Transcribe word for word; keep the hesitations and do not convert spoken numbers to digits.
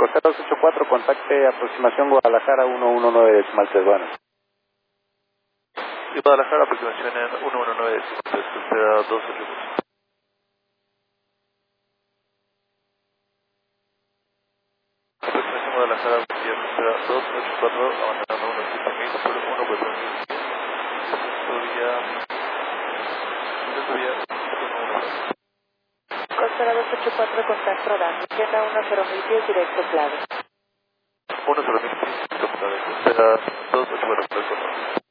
Costa dos ocho cuatro, contacte aproximación Guadalajara uno uno nueve decimal tres, bueno. Y Guadalajara, aproximación en uno uno nueve decimal tres, Costa dos ocho cuatro. Aproximación Guadalajara, Costa dos ocho cuatro, abandonando uno siete mil por uno cuatro mil. Todavía... Todavía... Costa dos ocho cuatro, contacto radar, agenda uno cero mil pies, directo clave. uno cero mil pies, Costa dos ocho cuatro.